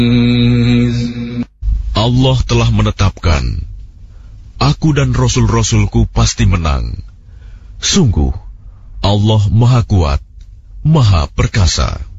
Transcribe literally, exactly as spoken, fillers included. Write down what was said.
Allah telah menetapkan, Aku dan Rasul-Rasulku pasti menang. Sungguh, Allah Maha Kuat, Maha Perkasa.